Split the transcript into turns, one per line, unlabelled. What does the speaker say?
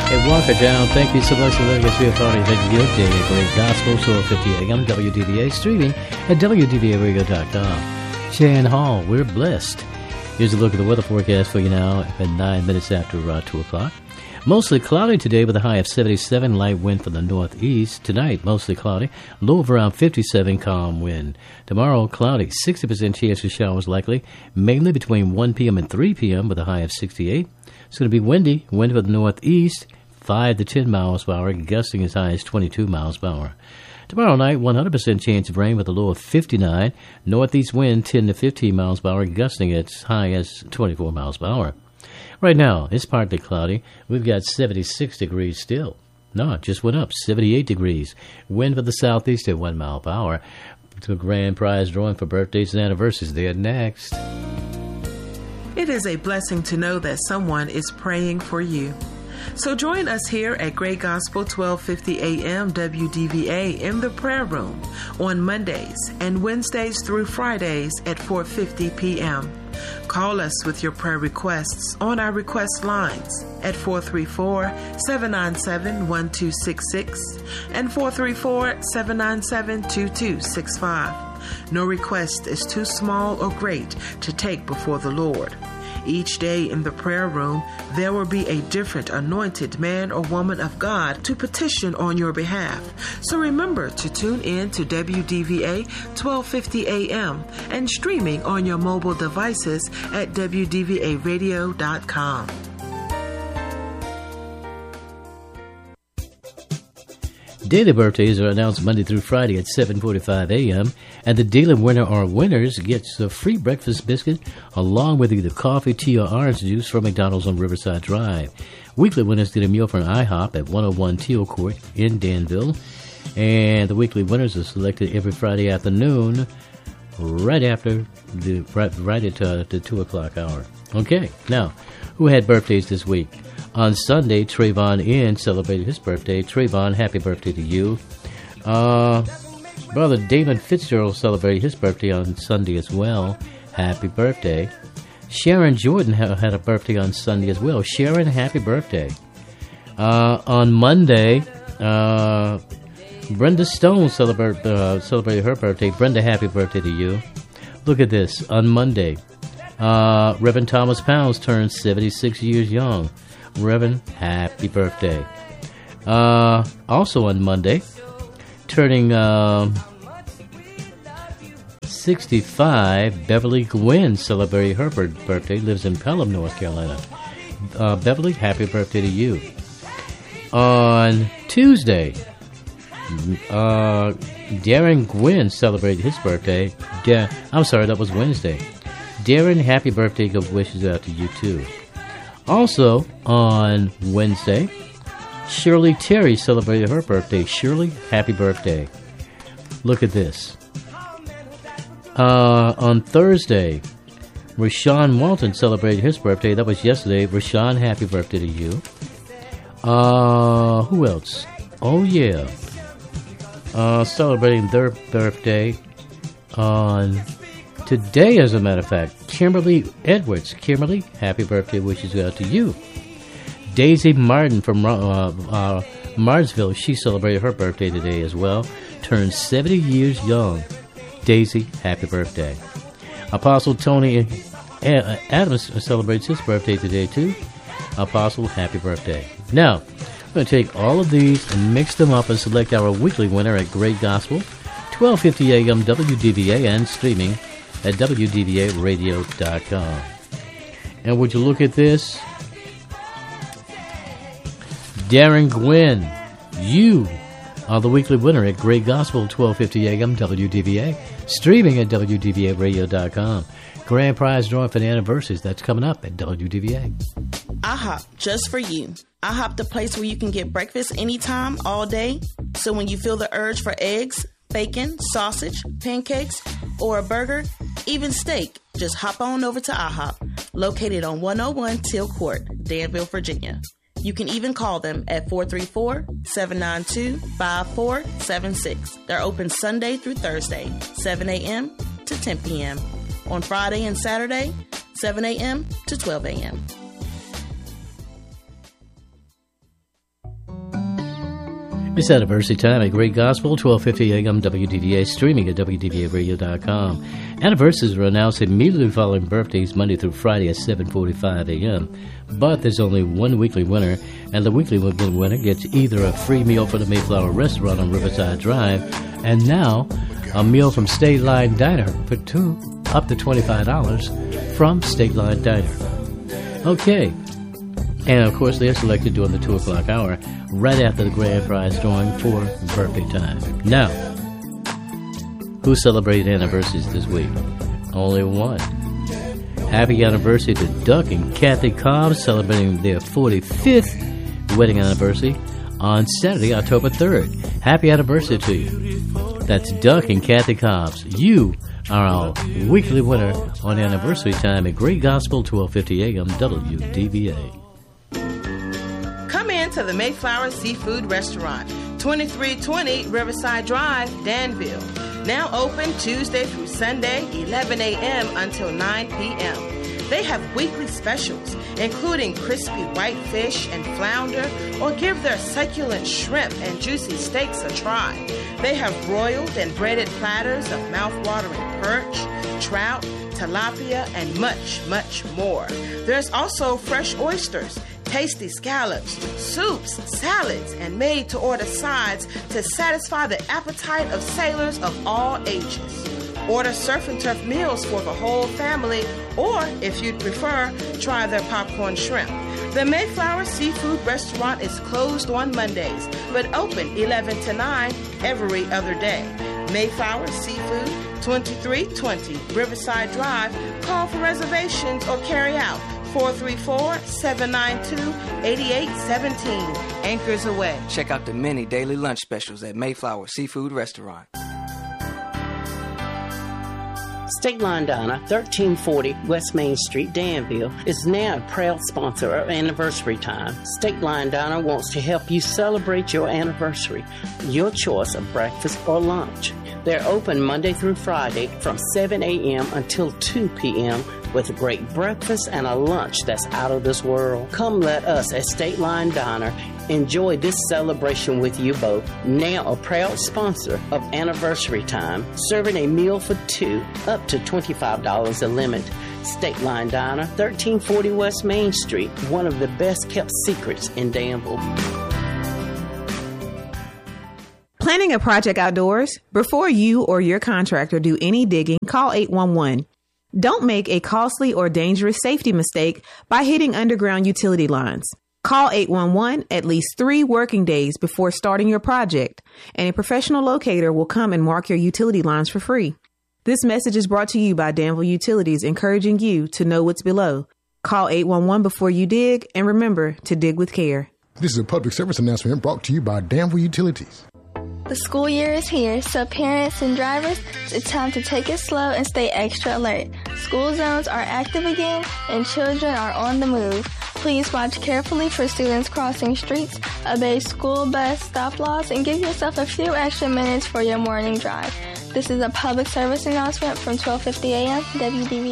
Hey, Walker Down, thank you so much for letting us be a part of your day. Great Gospel, 1250 AM, WDVA, streaming at WDVAradio.com. Shan Hall, we're blessed. Here's a look at the weather forecast for you now at 9 minutes after 2 o'clock. Mostly cloudy today with a high of 77, light wind from the northeast. Tonight, mostly cloudy, low of around 57, calm wind. Tomorrow, cloudy, 60% chance of showers likely, mainly between 1 p.m. and 3 p.m. with a high of 68. It's going to be windy, wind from the northeast, 5 to 10 miles per hour, gusting as high as 22 miles per hour. Tomorrow night, 100% chance of rain with a low of 59. Northeast wind, 10 to 15 miles per hour, gusting as high as 24 miles per hour. Right now, it's partly cloudy. We've got 76 degrees still. No, it just went up, 78 degrees. Wind from the southeast at 1 mile per hour. The grand prize drawing for birthdays and anniversaries there next.
It is a blessing to know that someone is praying for you. So join us here at Great Gospel 1250 AM WDVA in the prayer room on Mondays and Wednesdays through Fridays at 4:50 p.m. Call us with your prayer requests on our request lines at 434-797-1266 and 434-797-2265. No request is too small or great to take before the Lord. Each day in the prayer room, there will be a different anointed man or woman of God to petition on your behalf. So remember to tune in to WDVA 1250 AM and streaming on your mobile devices at WDVAradio.com.
Daily birthdays are announced Monday through Friday at 7:45 a.m. And the daily winner or winners gets a free breakfast biscuit along with either coffee, tea, or orange juice from McDonald's on Riverside Drive. Weekly winners get a meal from IHOP at 101 Teal Court in Danville. And the weekly winners are selected every Friday afternoon right after the 2 o'clock hour. Okay, now, who had birthdays this week? On Sunday, Trayvon N. celebrated his birthday. Trayvon, happy birthday to you. Brother Damon Fitzgerald celebrated his birthday on Sunday as well. Happy birthday. Sharon Jordan had a birthday on Sunday as well. Sharon, happy birthday. On Monday, Brenda Stone celebrated her birthday. Brenda, happy birthday to you. Look at this. On Monday, Reverend Thomas Pounds turned 76 years young. Reverend, happy birthday. Also on Monday, turning 65, Beverly Gwynn celebrated her birthday, lives in Pelham, North Carolina. Beverly, happy birthday to you. On Tuesday, Darren Gwynn celebrated his birthday. I'm sorry, that was Wednesday. Darren, happy birthday, good wishes out to you too. Also, on Wednesday, Shirley Terry celebrated her birthday. Shirley, happy birthday. Look at this. On Thursday, Rashawn Walton celebrated his birthday. That was yesterday. Rashawn, happy birthday to you. Who else? Oh, yeah. Celebrating their birthday on today, as a matter of fact, Kimberly Edwards. Kimberly, happy birthday wishes out to you. Daisy Martin from Martinsville, she celebrated her birthday today as well. Turned 70 years young. Daisy, happy birthday. Apostle Tony Adams celebrates his birthday today too. Apostle, happy birthday. Now, I'm going to take all of these and mix them up and select our weekly winner at Great Gospel, 1250 AM WDVA, and streaming at WDVAradio.com. And would you look at this? Darren Gwynn, you are the weekly winner at Great Gospel, 1250 AM WDVA, streaming at WDVAradio.com. Grand prize drawing for the anniversaries, that's coming up at WDVA.
IHOP, just for you. IHOP, the place where you can get breakfast anytime, all day. So when you feel the urge for eggs, bacon, sausage, pancakes, or a burger, even steak, just hop on over to IHOP, located on 101 Teal Court, Danville, Virginia. You can even call them at 434-792-5476. They're open Sunday through Thursday, 7 a.m. to 10 p.m. On Friday and Saturday, 7 a.m. to 12 a.m.
It's anniversary time at Great Gospel, 1250 AM WDVA, streaming at WDVAradio.com. Anniversaries are announced immediately following birthdays, Monday through Friday at 7:45 a.m. But there's only one weekly winner, and the weekly winner gets either a free meal from the Mayflower Restaurant on Riverside Drive, and now a meal from State Line Diner for two, up to $25 from State Line Diner. Okay. And, of course, they're selected during the 2 o'clock hour, right after the grand prize drawing for birthday time. Now, who celebrated anniversaries this week? Only one. Happy anniversary to Duck and Kathy Cobb, celebrating their 45th wedding anniversary on Saturday, October 3rd. Happy anniversary to you. That's Duck and Kathy Cobbs. You are our weekly winner on anniversary time at Great Gospel, 1250 AM WDVA.
Come in to the Mayflower Seafood Restaurant, 2320 Riverside Drive, Danville. Now open Tuesday through Sunday, 11 a.m. until 9 p.m. They have weekly specials, including crispy whitefish and flounder, or give their succulent shrimp and juicy steaks a try. They have broiled and breaded platters of mouth-watering perch, trout, tilapia, and much, much more. There's also fresh oysters, tasty scallops, soups, salads, and made-to-order sides to satisfy the appetite of sailors of all ages. Order surf and turf meals for the whole family, or, if you'd prefer, try their popcorn shrimp. The Mayflower Seafood Restaurant is closed on Mondays, but open 11 to 9 every other day. Mayflower Seafood, 2320 Riverside Drive. Call for reservations or carry out 434-792-8817. Anchors away.
Check out the many daily lunch specials at Mayflower Seafood Restaurant.
State Line Diner, 1340 West Main Street, Danville, is now a proud sponsor of Anniversary Time. State Line Diner wants to help you celebrate your anniversary, your choice of breakfast or lunch. They're open Monday through Friday from 7 a.m. until 2 p.m. with a great breakfast and a lunch that's out of this world. Come let us at State Line Diner enjoy this celebration with you both. Now a proud sponsor of Anniversary Time, serving a meal for two, up to $25 a limit. State Line Diner, 1340 West Main Street, one of the best kept secrets in Danville.
Planning a project outdoors? Before you or your contractor do any digging, call 811. Don't make a costly or dangerous safety mistake by hitting underground utility lines. Call 811 at least 3 working days before starting your project, and a professional locator will come and mark your utility lines for free. This message is brought to you by Danville Utilities, encouraging you to know what's below. Call 811 before you dig, and remember to dig with care.
This is a public service announcement brought to you by Danville Utilities.
The school year is here, so parents and drivers, it's time to take it slow and stay extra alert. School zones are active again, and children are on the move. Please watch carefully for students crossing streets, obey school bus stop laws, and give yourself a few extra minutes for your morning drive. This is a public service announcement from 1250 AM WDV.